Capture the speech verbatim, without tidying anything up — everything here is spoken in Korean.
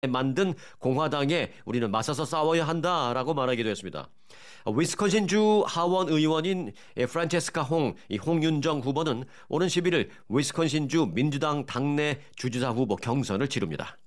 만든 공화당에 우리는 맞서서 싸워야 한다라고 말하기도 했습니다. 위스콘신주 하원 의원인 프란체스카 홍, 이 홍윤정 후보는 오는 십일 일 위스콘신주 민주당 당내 주지사 후보 경선을 치릅니다.